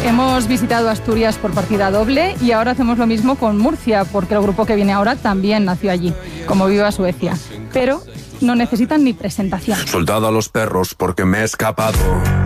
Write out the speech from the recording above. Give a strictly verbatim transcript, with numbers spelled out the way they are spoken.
Hemos visitado Asturias por partida doble y ahora hacemos lo mismo con Murcia, porque el grupo que viene ahora también nació allí, como Viva Suecia. Pero no necesitan ni presentación. Soltad a los perros porque me he escapado.